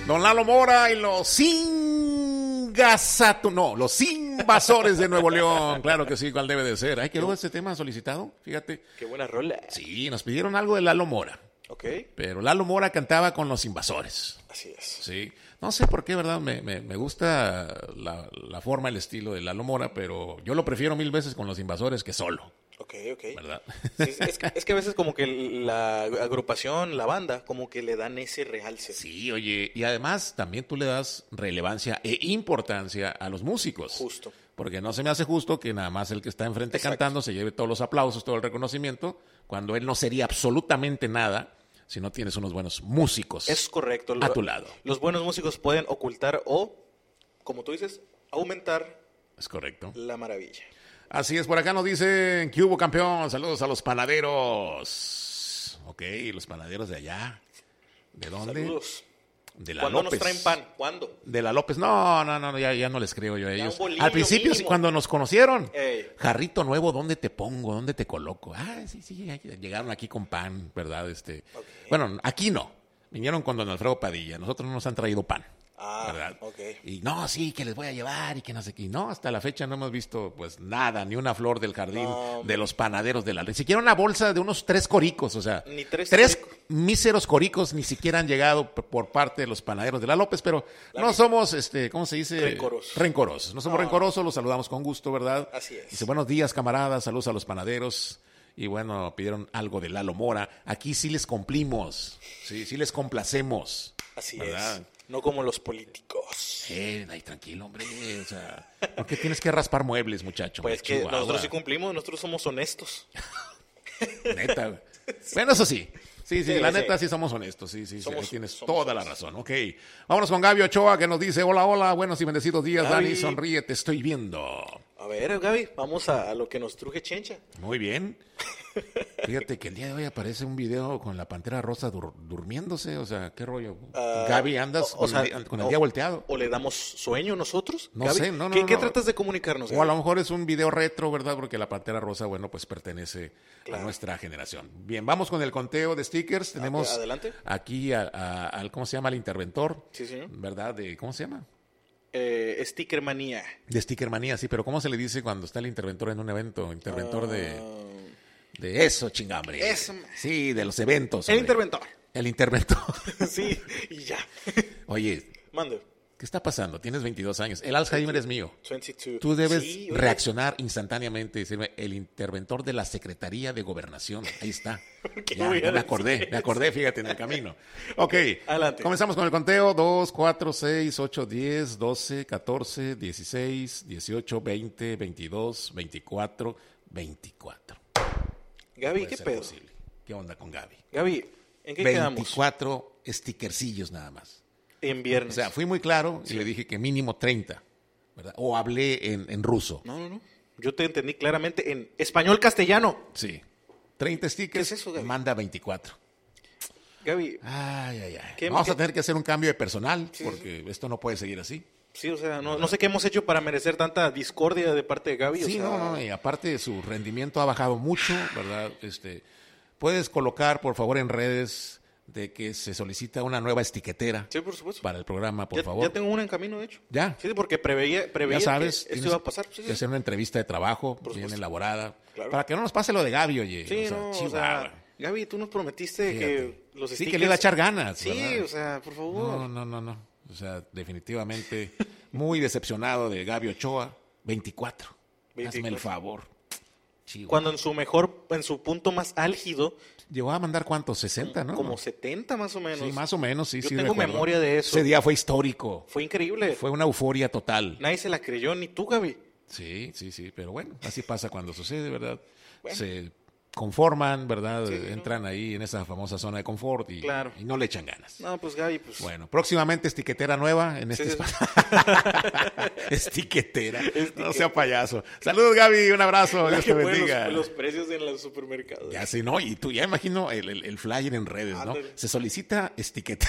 Don Lalo Mora y los los invasores de Nuevo León. Claro que sí, cuál debe de ser. Ay, quedó ese tema solicitado, fíjate. Qué buena rola. Sí, nos pidieron algo de Lalo Mora. Ok. Pero Lalo Mora cantaba con los invasores. Así es. Sí. No sé por qué, ¿verdad? Me gusta la forma, el estilo de Lalo Mora, pero yo lo prefiero 1000 veces con los invasores que solo. Ok. ¿Verdad? Sí, es que a veces como que la agrupación, la banda, como que le dan ese realce. Sí, oye, y además también tú le das relevancia e importancia a los músicos. Justo. Porque no se me hace justo que nada más el que está enfrente Exacto. cantando se lleve todos los aplausos, todo el reconocimiento, cuando él no sería absolutamente nada si no tienes unos buenos músicos. Es correcto. A tu lado. Los buenos músicos pueden ocultar o, como tú dices, aumentar Es correcto. la maravilla. Así es, por acá nos dicen que hubo campeón. Saludos a los panaderos. Ok, los panaderos de allá. ¿De dónde? Saludos. De la ¿Cuándo López. nos traen pan? ¿Cuándo? De la López. No, ya no les creo yo a ellos. un bolillo Al principio, sí, mínimo. cuando nos conocieron. Ey. Jarrito nuevo, ¿dónde te pongo? ¿Dónde te coloco? Sí, llegaron aquí con pan, ¿verdad? Okay. Bueno, aquí no. Vinieron con don Alfredo Padilla. Nosotros no nos han traído pan. ¿Verdad? Ok. Y no, sí, que les voy a llevar y que no sé qué. No, hasta la fecha no hemos visto pues nada, ni una flor del jardín de los panaderos de la Ni siquiera una bolsa de unos 3 coricos, o sea, Ni tres tres coricos. míseros coricos ni siquiera han llegado por parte de los panaderos de la López, pero no somos, ¿cómo se dice? Rencorosos. Rencorosos. No somos rencorosos, los saludamos con gusto, ¿verdad? Así es. Dice, buenos días, camaradas, saludos a los panaderos. Y bueno, pidieron algo de Lalo Mora. Aquí sí les cumplimos, sí les complacemos. Así ¿verdad? es. No como los políticos. Ahí tranquilo, hombre. O sea, ¿por qué tienes que raspar muebles, muchacho? Pues que Chihuahua. nosotros sí cumplimos, nosotros somos honestos. Neta. Güey. Bueno, eso sí. Sí, la sí. neta sí somos honestos. Sí, Somos- ahí tienes somos toda la honestos. razón. Ok. Vámonos con Gaby Ochoa que nos dice, hola, buenos y bendecidos días, Gaby. Dani, sonríe, te estoy viendo. A ver, Gaby, vamos a lo que nos truje Chencha. Muy bien. Fíjate que el día de hoy aparece un video con la Pantera Rosa durmiéndose. O sea, ¿qué rollo? Gaby, andas o sea, con el día volteado. ¿O le damos sueño nosotros? No Gaby? sé, no. ¿Qué tratas de comunicarnos, O Gaby? a lo mejor es un video retro, ¿verdad? Porque la Pantera Rosa, bueno, pues pertenece Claro. a nuestra generación. Bien, vamos con el conteo de stickers. Tenemos adelante. aquí al, ¿cómo se llama? Al interventor. Sí, señor. ¿Verdad? ¿Cómo se llama? Sticker manía. De Sticker Manía, sí, pero ¿cómo se le dice cuando está el interventor en un evento? Interventor de eso, chingambre. Eso. Sí, de los eventos. El hombre. interventor. El interventor. Sí, y ya. Oye, Mande. ¿qué está pasando? Tienes 22 años. El Alzheimer es mío. 22. Tú debes Sí, oye. reaccionar instantáneamente y decirme, el interventor de la Secretaría de Gobernación. Ahí está. ¿Qué Ya, voy a ya me decir acordé, fíjate, en el camino. Ok, Adelante. comenzamos con el conteo. 2, 4, 6, 8, 10, 12, 14, 16, 18, 20, 22, 24, 24. Gaby, Puede ¿qué ser pedo? posible. ¿Qué onda con Gaby? Gaby, ¿en qué quedamos? 24 stickercillos nada más. En O viernes. sea, fui muy claro y le dije que mínimo 30, ¿verdad? O hablé en ruso. No. Yo te entendí claramente en español castellano. Sí. 30 stickers, ¿Qué es eso, Gaby? manda 24. Gaby, Ay. ¿Qué- Vamos qué- a tener que hacer un cambio de personal Sí, porque esto no puede seguir así. sí, o sea, no sé qué hemos hecho para merecer tanta discordia de parte de Gaby. Sí, o sea, no, y aparte su rendimiento ha bajado mucho, ¿verdad? Puedes colocar, por favor, en redes de que se solicita una nueva estiquetera Sí, por supuesto. para el programa, por ya, favor. ya tengo una en camino, de hecho. ¿Ya? Sí, porque preveía Ya sabes, que esto iba a pasar. Sí, que hacer una entrevista de trabajo bien supuesto. elaborada, Claro. para que no nos pase lo de Gaby, oye. Sí, o sea, no, o Chihuahua. sea, Gaby, tú nos prometiste Fíjate. que los Sí, stickers... que le iba a echar ganas, Sí, ¿verdad? o sea, por favor. No. O sea, definitivamente muy decepcionado de Gaby Ochoa. 24. Hazme el 24. favor. Chihuahua. Cuando en su punto más álgido, Llegó a mandar cuántos, 60, ¿no? como 70 más o menos. Sí, más o menos, sí. Yo sí, tengo recuerdo. memoria de eso. Ese día fue histórico. Fue increíble. Fue una euforia total. Nadie se la creyó, ni tú, Gaby. Sí, pero bueno, así pasa cuando sucede, ¿verdad? Bueno. Se conforman, ¿verdad? Sí, Entran ahí en esa famosa zona de confort y, Claro. y no le echan ganas. No, pues Gaby, pues... Bueno, próximamente estiquetera nueva en este Sí, sí. espacio. Estiquetera. No sea payaso. Saludos, Gaby, un abrazo. Dios te que ponen bendiga. los precios en los supermercados. Ya sé, ¿no? Y tú ya imagino el flyer en redes, ¿no? Ándale. Se solicita etiqueta.